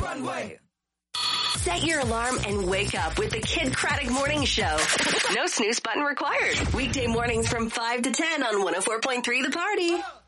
runway. Set your alarm and wake up with the Kid Craddock Morning Show. No snooze button required. Weekday mornings from 5 to 10 on 104.3 The Party.